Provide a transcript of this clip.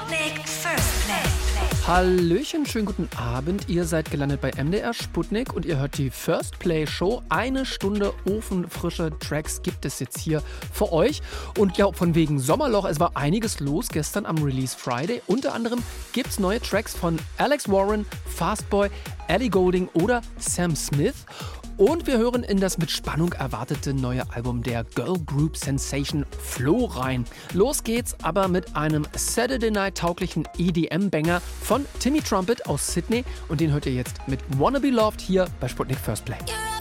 Sputnik First Play. Hallöchen, schönen guten Abend. Ihr seid gelandet bei MDR Sputnik und ihr hört die First Play Show. 1 Stunde ofenfrische Tracks gibt es jetzt hier für euch. Und ja, von wegen Sommerloch, es war einiges los gestern am Release Friday. Unter anderem gibt es neue Tracks von Alex Warren, Fastboy, Ellie Goulding oder Sam Smith. Und wir hören in das mit Spannung erwartete neue Album der Girl Group Sensation Flo rein. Los geht's aber mit einem Saturday Night tauglichen EDM-Banger von Timmy Trumpet aus Sydney. Und den hört ihr jetzt mit Wanna Be Loved hier bei Sputnik First Play. Yeah.